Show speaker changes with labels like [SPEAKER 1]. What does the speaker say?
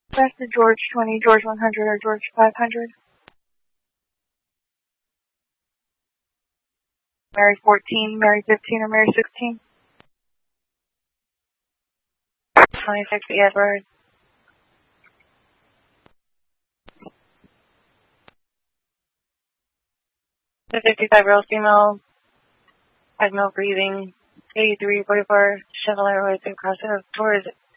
[SPEAKER 1] That's the George 20, George 100, or George 500. Mary 14, Mary 15, or Mary 16. 26, Edward. The 55-year-old female has no breathing. 8344 Chevrolet Road to cross towards